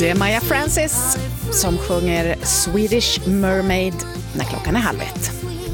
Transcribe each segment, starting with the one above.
Det är Maja Francis som sjunger Swedish Mermaid när klockan är 12:30.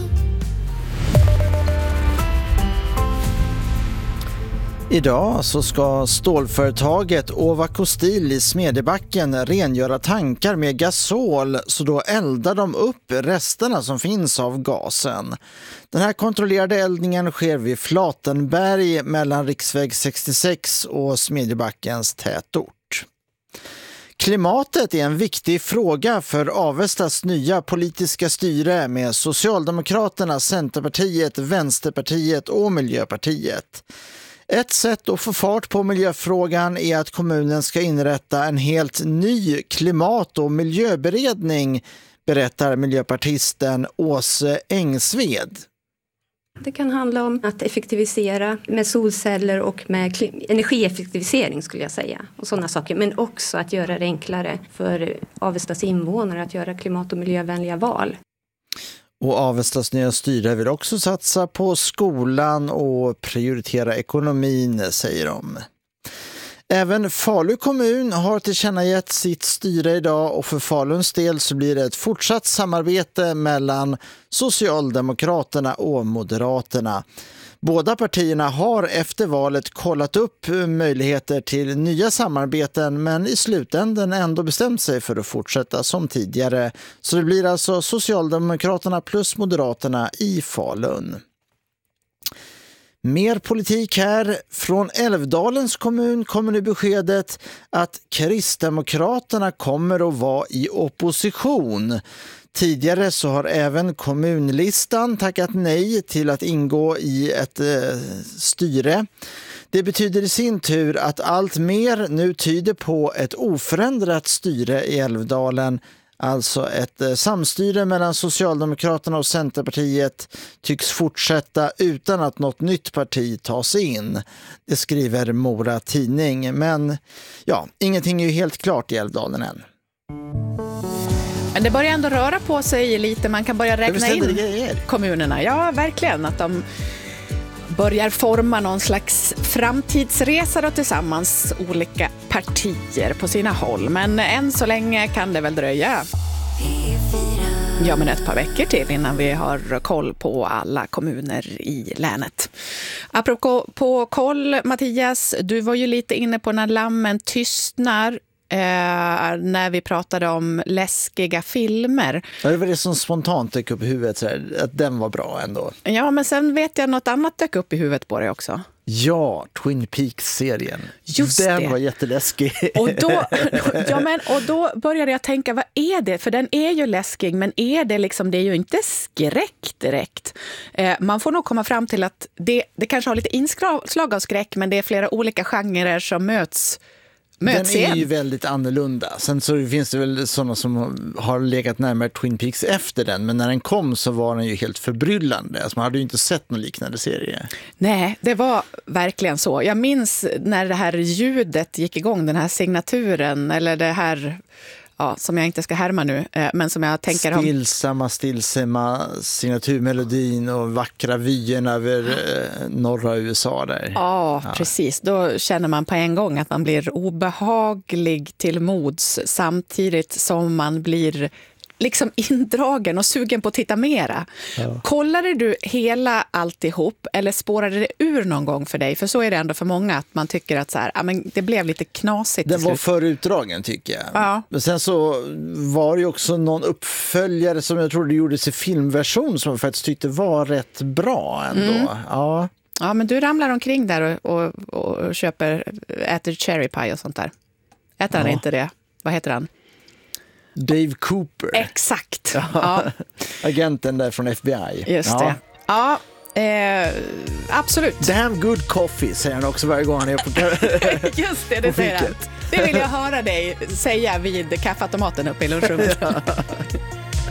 Idag så ska stålföretaget Ovako Steel i Smedjebacken rengöra tankar med gasol, så då eldar de upp resterna som finns av gasen. Den här kontrollerade eldningen sker vid Flatenberg mellan riksväg 66 och Smedjebackens tätort. Klimatet är en viktig fråga för Avestas nya politiska styre med Socialdemokraterna, Centerpartiet, Vänsterpartiet och Miljöpartiet. Ett sätt att få fart på miljöfrågan är att kommunen ska inrätta en helt ny klimat- och miljöberedning, berättar miljöpartisten Åse Engsved. Det kan handla om att effektivisera med solceller och med energieffektivisering skulle jag säga och sådana saker. Men också att göra det enklare för Avestas invånare att göra klimat- och miljövänliga val. Och Avestas nya styre vill också satsa på skolan och prioritera ekonomin, säger de. Även Falu kommun har tillkännagett sitt styre idag, och för Faluns del så blir det ett fortsatt samarbete mellan Socialdemokraterna och Moderaterna. Båda partierna har efter valet kollat upp möjligheter till nya samarbeten, men i slutändan ändå bestämt sig för att fortsätta som tidigare. Så det blir alltså Socialdemokraterna plus Moderaterna i Falun. Mer politik här. Från Älvdalens kommun kommer nu beskedet att Kristdemokraterna kommer att vara i opposition. Tidigare så har även kommunlistan tackat nej till att ingå i ett styre. Det betyder i sin tur att allt mer nu tyder på ett oförändrat styre i Älvdalen. Alltså ett samstyre mellan Socialdemokraterna och Centerpartiet tycks fortsätta utan att något nytt parti tas in. Det skriver Mora Tidning. Men ja, ingenting är ju helt klart i Älvdalen än. Men det börjar ändå röra på sig lite. Man kan börja räkna in kommunerna. Ja, verkligen. Att de börjar forma någon slags framtidsresa då tillsammans, olika partier på sina håll. Men än så länge kan det väl dröja. Ja, men ett par veckor till innan vi har koll på alla kommuner i länet. Apropå på koll, Mattias, du var ju lite inne på när lammen tystnar. När vi pratade om läskiga filmer. Ja, det var det som spontant dök upp i huvudet, så här, att den var bra ändå. Ja, men sen vet jag något annat dök upp i huvudet på det också. Ja, Twin Peaks-serien. Just den det. var jätteläskig. Och då började jag tänka, vad är det? För den är ju läskig, men är det liksom, det är ju inte skräck direkt. Man får nog komma fram till att det kanske har lite inslag av skräck, men det är flera olika genrer som möts. Den är ju väldigt annorlunda. Sen så finns det väl sådana som har legat närmare Twin Peaks efter den. Men när den kom så var den ju helt förbryllande. Alltså man hade ju inte sett någon liknande serie. Nej, det var verkligen så. Jag minns när det här ljudet gick igång, den här signaturen. Eller det här, ja, som jag inte ska härma nu. Men som jag tänker om. Stillsamma signaturmelodin och vackra vyen över norra USA där. Ja, precis. Då känner man på en gång att man blir obehaglig till mods samtidigt som man blir liksom indragen och sugen på att titta mera. Ja. Kollade du hela alltihop eller spårade det ur någon gång för dig? För så är det ändå för många att man tycker att så här, ja, men det blev lite knasigt. Den var för utdragen tycker jag. Ja. Men sen så var det ju också någon uppföljare som jag tror det gjordes i filmversion som jag faktiskt tyckte var rätt bra ändå. Ja. Ja, men du ramlar omkring där och äter cherry pie och sånt där. Äter han inte det? Vad heter han? Dave Cooper. Exakt. Ja. Agenten där från FBI. Just det. Ja, absolut. Damn good coffee säger han också varje gång han är på Just det säger han. Det vill jag höra dig säga vid kaffeautomaten uppe i lunchrummet.